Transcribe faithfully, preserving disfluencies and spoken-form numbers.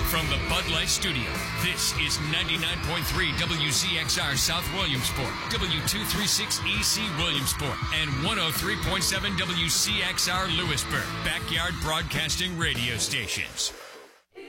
From the Bud Light Studio, this is ninety-nine point three W Z X R South Williamsport, W two thirty-six E C Williamsport, and one oh three point seven W C X R Lewisburg, Backyard Broadcasting Radio Stations.